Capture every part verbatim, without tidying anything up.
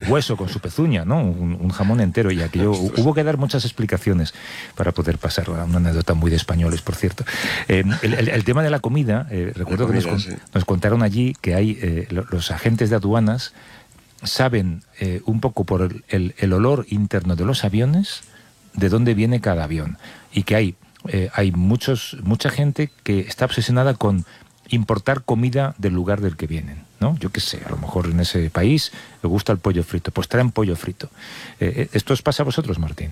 hueso con su pezuña, ¿no? Un, un jamón entero, y aquello hubo que dar muchas explicaciones para poder pasar. Una anécdota muy de españoles, por cierto. Eh, el, el, el tema de la comida, eh, recuerdo la comida, que nos, sí. nos contaron allí que hay eh, los agentes de aduanas saben eh, un poco por el, el, el olor interno de los aviones de dónde viene cada avión, y que hay eh, hay muchos mucha gente que está obsesionada con importar comida del lugar del que vienen, ¿no? Yo qué sé, a lo mejor en ese país le gusta el pollo frito, pues traen pollo frito. Eh, ¿Esto os pasa a vosotros, Martín?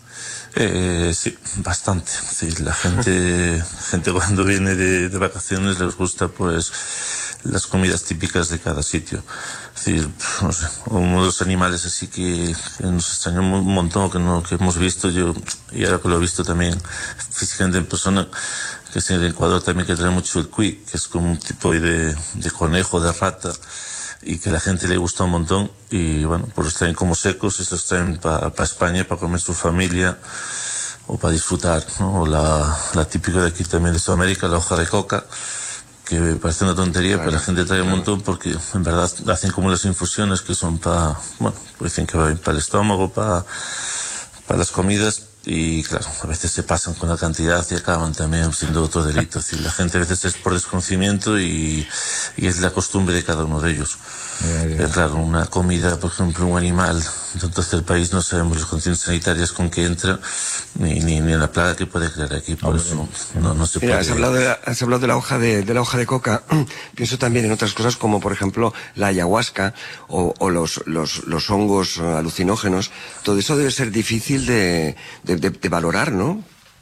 Eh, sí, bastante. Sí, la gente, gente cuando viene de, de vacaciones les gusta pues las comidas típicas de cada sitio. Es decir, no sé, uno de los animales así que, que nos extrañó un montón, que no que hemos visto yo, y ahora que lo he visto también físicamente en persona, que es en el Ecuador también, que trae mucho el cuy, que es como un tipo de, de conejo, de rata, y que a la gente le gusta un montón, y bueno, pues los traen como secos, y los traen para pa España, para comer su familia, o para disfrutar, ¿no? O la, la típica de aquí también de Sudamérica, la hoja de coca, que parece una tontería, claro, pero la gente trae claro. un montón, porque en verdad hacen como las infusiones que son para, bueno, pues dicen que va bien para el estómago, para, para las comidas, y claro, a veces se pasan con la cantidad y acaban también siendo otro delito. Es decir, la gente a veces es por desconocimiento y, y es la costumbre de cada uno de ellos. Yeah, yeah. Pero claro, una comida, por ejemplo, un animal, entonces el país no sabemos las condiciones sanitarias con que entra, ni, ni, ni la plaga que puede crear aquí, por oh, eso no, no, no se Mira, puede. Has hablado de la, has hablado de la hoja de, de la hoja de coca. Pienso también en otras cosas como, por ejemplo, la ayahuasca o, o los, los, los hongos alucinógenos. Todo eso debe ser difícil de, de, de, de valorar, ¿no?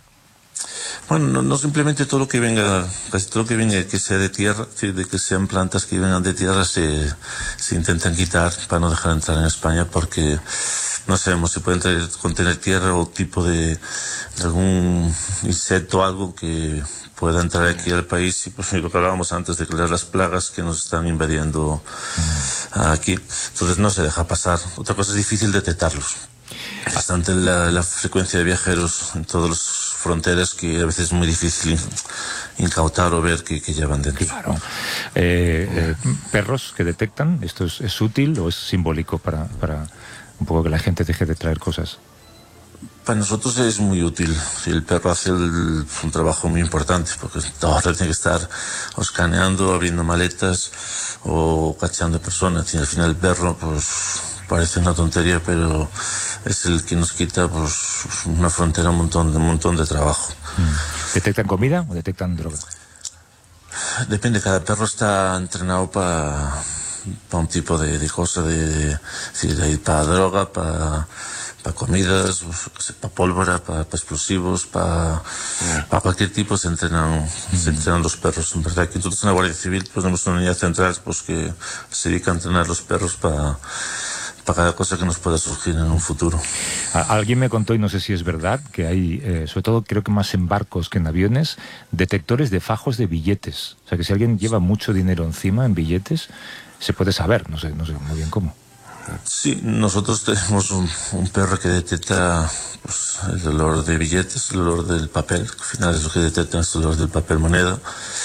Bueno, no, no simplemente todo lo que venga, casi todo lo que venga que sea de tierra, de que sean plantas que vengan de tierra, se, se intentan quitar para no dejar entrar en España, porque no sabemos si pueden traer, contener tierra o tipo de, de algún insecto o algo que pueda entrar aquí al país, y pues lo que hablábamos antes de crear las plagas que nos están invadiendo aquí. Entonces no se deja pasar. Otra cosa, es difícil detectarlos. Bastante la, la frecuencia de viajeros en todas las fronteras, que a veces es muy difícil incautar o ver que, que llevan dentro. Claro. Eh, eh, ¿Perros que detectan? ¿Esto es, es útil o es simbólico para, para un poco que la gente deje de traer cosas? Para nosotros es muy útil. El perro hace el, un trabajo muy importante, porque ahora tiene que estar o escaneando, abriendo maletas o cachando personas. Y al final el perro, pues, parece una tontería, pero es el que nos quita, pues, una frontera, un montón de, un montón de trabajo. ¿Detectan comida o detectan droga? Depende, cada perro está entrenado para pa un tipo de, de cosa, de, de, de para droga, para para comidas, para pólvora, para pa explosivos, para pa cualquier tipo se entrenan, mm. se entrenan los perros. En verdad que nosotros en la Guardia Civil pues tenemos una unidad central pues que se dedica a entrenar los perros para para cada cosa que nos pueda surgir en un futuro. Alguien me contó, y no sé si es verdad, que hay, eh, sobre todo creo que más en barcos que en aviones, detectores de fajos de billetes. O sea que si alguien lleva mucho dinero encima en billetes, se puede saber, no sé, no sé muy bien cómo. Sí, nosotros tenemos un, un perro que detecta pues, el olor de billetes, el olor del papel, que al final es lo que detecta, es el olor del papel moneda.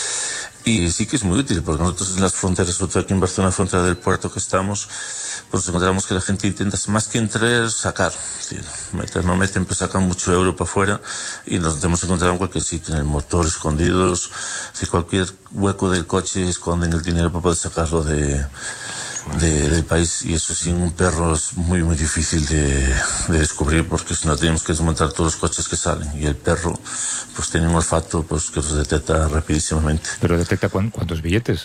Y sí que es muy útil, porque nosotros en las fronteras, sobre todo aquí en Barcelona, frontera del puerto que estamos, pues encontramos que la gente intenta, más que entrar, sacar. Sí, meter, no meten, pues sacan mucho euro para afuera, y nos hemos encontrado en cualquier sitio, en el motor, escondidos, si cualquier hueco del coche esconden el dinero para poder sacarlo de... De, del país, y eso sin un perro es muy muy difícil de, de descubrir, porque si no tenemos que desmontar todos los coches que salen, y el perro pues tiene un olfato pues que los detecta rapidísimamente. ¿Pero detecta cu cuántos billetes?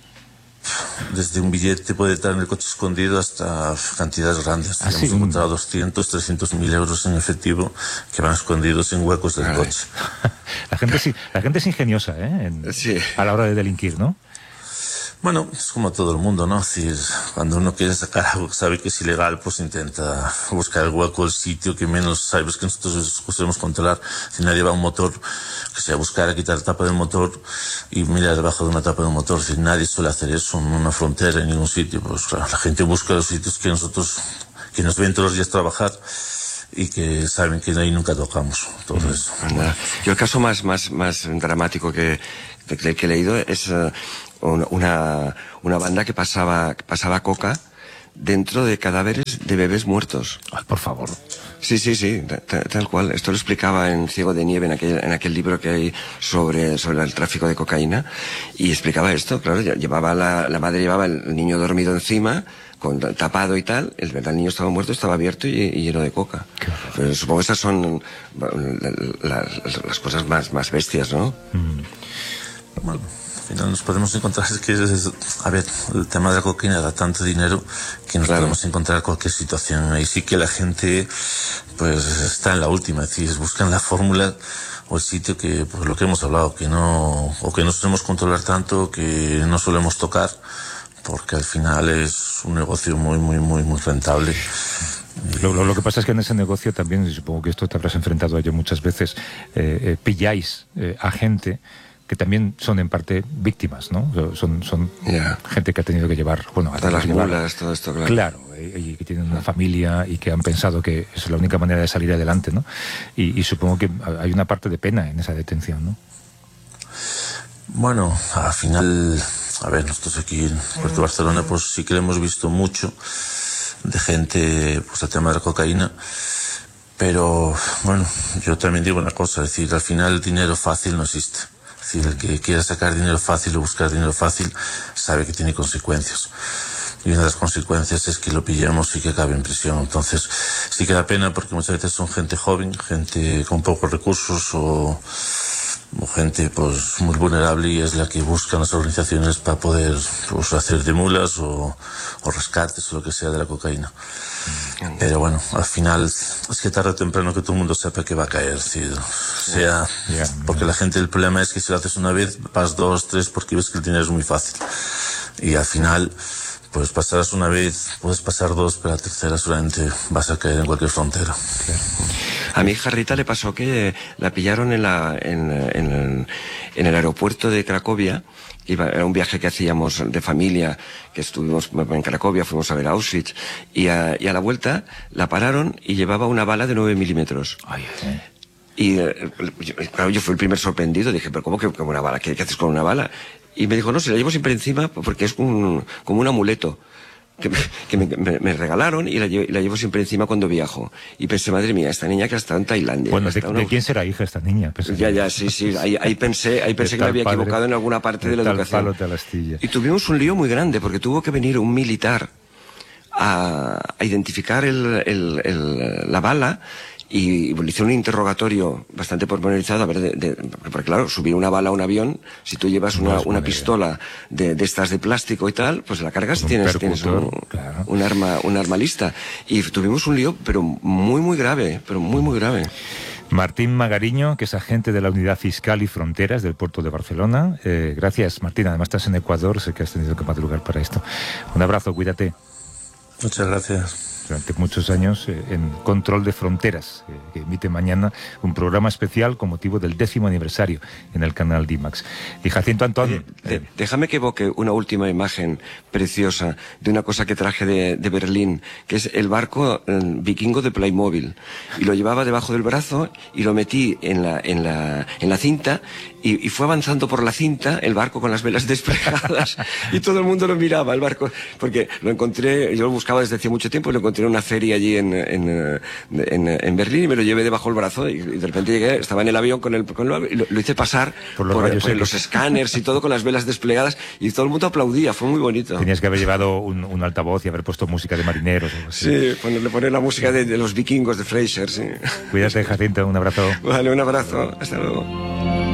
Desde un billete puede estar en el coche escondido hasta cantidades grandes. ¿Ah, hemos sí? encontrado doscientos, trescientos mil euros en efectivo que van escondidos en huecos del Ay. coche. la, gente es, la gente es ingeniosa, ¿eh? En, sí. A la hora de delinquir, ¿no? Bueno, es como todo el mundo, ¿no? Si es, cuando uno quiere sacar algo que sabe que es ilegal, pues intenta buscar el hueco, el sitio que menos sabes que nosotros podemos controlar. Si nadie va a un motor, que sea buscar a quitar la tapa del motor y mirar debajo de una tapa del motor. Si nadie suele hacer eso en una frontera, en ningún sitio, pues claro, la gente busca los sitios que nosotros, que nos ven todos los días trabajar y que saben que ahí nunca tocamos. Entonces, mm, bueno. Yo el caso más, más, más dramático que, que he leído es uh, una, una banda que pasaba, que pasaba coca dentro de cadáveres de bebés muertos. Ay, por favor. Sí, sí, sí, tal cual. Esto lo explicaba en Ciego de Nieve, en aquel, en aquel libro que hay sobre, sobre el tráfico de cocaína, y explicaba esto, claro, llevaba la, la madre llevaba el niño dormido encima, con, tapado y tal, el, el niño estaba muerto, estaba abierto y, y lleno de coca. Pero supongo que esas son la, la, las cosas más, más bestias, ¿no? Mm. Bueno, al final nos podemos encontrar, es que, es, a ver, el tema de la cocaína da tanto dinero que nos claro. podemos encontrar cualquier situación. Ahí sí que la gente, pues, está en la última, es decir, buscan la fórmula o el sitio que, pues, lo que hemos hablado, que no, o que no solemos controlar tanto, que no solemos tocar, porque al final es un negocio muy, muy, muy, muy rentable. Lo, lo, lo que pasa es que en ese negocio también, y supongo que esto te habrás enfrentado a ello muchas veces, eh, eh, pilláis eh, a gente que también son en parte víctimas, ¿no? Son, son yeah. gente que ha tenido que llevar, bueno, hasta las mulas, todo esto, claro. Claro, y, y que tienen una familia y que han pensado que es la única manera de salir adelante, ¿no? Y, y supongo que hay una parte de pena en esa detención, ¿no? Bueno, al final, a ver, nosotros aquí en Puerto Barcelona, pues sí que hemos visto mucho de gente, pues el tema de la cocaína, pero bueno, yo también digo una cosa, es decir, al final el dinero fácil no existe. Es decir, el que quiera sacar dinero fácil o buscar dinero fácil sabe que tiene consecuencias. Y una de las consecuencias es que lo pillamos y que acabe en prisión. Entonces, sí que da pena porque muchas veces son gente joven, gente con pocos recursos o, o gente pues muy vulnerable y es la que buscan las organizaciones para poder pues, hacer de mulas o, o rescates o lo que sea de la cocaína. Pero bueno, al final es que tarde o temprano que todo el mundo sepa que va a caer, ¿sí? sea, yeah, porque yeah. la gente, el problema es que si lo haces una vez, vas dos, tres, porque ves que el dinero es muy fácil. Y al final, pues pasarás una vez, puedes pasar dos, pero la tercera solamente vas a caer en cualquier frontera. Claro. A mi hija Rita le pasó que la pillaron en, la, en, en, en el aeropuerto de Cracovia. Iba, era un viaje que hacíamos de familia, que estuvimos en Cracovia, fuimos a ver Auschwitz, y a, y a la vuelta la pararon y llevaba una bala de nueve milímetros. Ay, ay. Y claro, yo fui el primer sorprendido, dije, pero ¿cómo que como una bala? ¿Qué, qué haces con una bala? Y me dijo, no, se la llevo siempre encima porque es un, como un amuleto que, me, que me, me, me regalaron y la, llevo, la llevo siempre encima cuando viajo. Y pensé, madre mía, esta niña que ha estado en Tailandia. Bueno, ¿de, una... ¿de quién será hija esta niña? Pensé ya, ya, sí, sí. Ahí, ahí pensé, ahí pensé que me había padre, equivocado en alguna parte de, de la educación. Palo te la astilla. Y tuvimos un lío muy grande porque tuvo que venir un militar a, a identificar el, el, el, la bala. Y le hice un interrogatorio bastante pormenorizado, a ver, de, de, porque claro, subir una bala a un avión, si tú llevas una, una pistola de, de estas de plástico y tal, pues la cargas y tienes, tienes un, claro. un arma, un arma lista. Y tuvimos un lío, pero muy, muy grave, pero muy, muy grave. Martín Magariño, que es agente de la Unidad Fiscal y Fronteras del Puerto de Barcelona. Eh, gracias, Martín. Además estás en Ecuador, sé que has tenido que madrugar para esto. Un abrazo, cuídate. Muchas gracias. Durante muchos años eh, en Control de Fronteras, eh, que emite mañana un programa especial con motivo del décimo aniversario en el canal D MAX. Y Jacinto Antón... Oye, de, eh, déjame que evoque una última imagen preciosa de una cosa que traje de, de Berlín, que es el barco eh, vikingo de Playmobil. Y lo llevaba debajo del brazo y lo metí en la, en la, en la cinta y, y fue avanzando por la cinta el barco con las velas desplegadas y todo el mundo lo miraba, el barco, porque lo encontré, yo lo buscaba desde hace mucho tiempo y lo encontré en una feria allí en, en, en, en Berlín y me lo llevé debajo del brazo y de repente llegué, estaba en el avión con el, con el y lo, lo hice pasar por, los, por, por los escáneres y todo con las velas desplegadas y todo el mundo aplaudía, fue muy bonito. Tenías que haber llevado un, un altavoz y haber puesto música de marineros o algo así. Sí, ponerle poner la música de, de los vikingos de Fraser, sí. Cuídate, Jacinto, un abrazo. Vale, un abrazo, hasta luego.